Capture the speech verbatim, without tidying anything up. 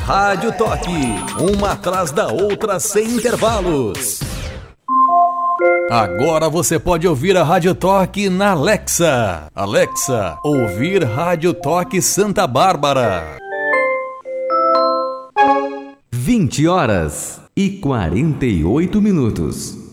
Rádio Toque, uma atrás da outra sem intervalos. Agora você pode ouvir a Rádio Toque na Alexa. Alexa, ouvir Rádio Toque Santa Bárbara. vinte horas e quarenta e oito minutos.